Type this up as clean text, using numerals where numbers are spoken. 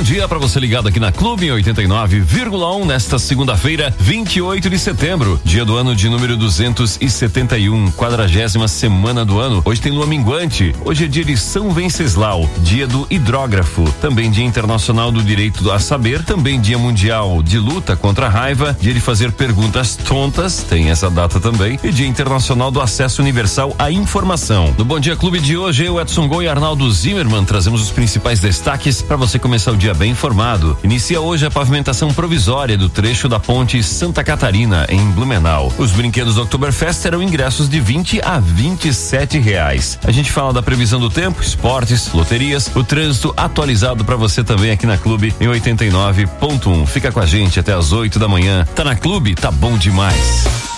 dia para você ligado aqui na Clube 89,1 nesta segunda-feira, 28 de setembro, dia do ano de número 271, 40ª semana do ano. Hoje tem lua minguante. Hoje é dia de São Venceslau, dia do hidrógrafo, também dia internacional do direito a saber, também dia mundial de luta contra a raiva, dia de fazer perguntas tontas, tem essa data também, e dia internacional do acesso universal à informação. No Bom Dia Clube de hoje, eu, Edson Gol e Arnaldo Zimmermann trazemos os principais destaques para você começar o dia bem informado. Inicia hoje a pavimentação provisória do trecho da ponte Santa Catarina, em Blumenau. Os brinquedos do Oktoberfest terão ingressos de R$20 a R$27. A gente fala da previsão do tempo, esportes, loterias, o trânsito atualizado para você também aqui na Clube em 89.1. Fica com a gente até às 8 da manhã. Tá na Clube, tá bom demais.